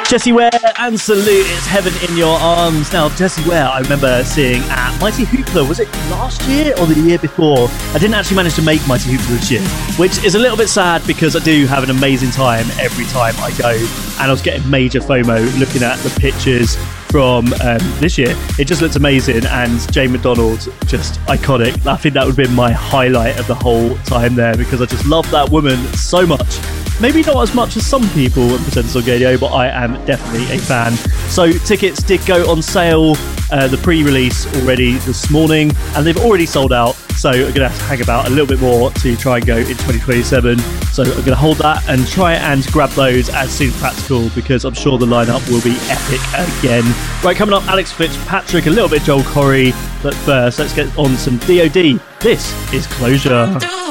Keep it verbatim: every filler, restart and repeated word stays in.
Jessie Ware and Salute, it's Heaven in Your Arms. Now, Jessie Ware, I remember seeing at Mighty Hoopla, was it last year or the year before? I didn't actually manage to make Mighty Hoopla this year, which is a little bit sad because I do have an amazing time every time I go, and I was getting major FOMO looking at the pictures from um, this year. It just looks amazing, and Jane McDonald, just iconic. I think that would have been my highlight of the whole time there because I just love that woman so much. Maybe not as much as some people in Pretenders on Radio, but I am definitely a fan. So tickets did go on sale, uh, the pre-release already this morning, and they've already sold out. So I'm going to have to hang about a little bit more to try and go in twenty twenty-seven. So I'm going to hold that and try and grab those as soon as practical because I'm sure the lineup will be epic again. Right, coming up, Alex Fitzpatrick, a little bit Joel Corry. But first, let's get on some D O D. This is Closure.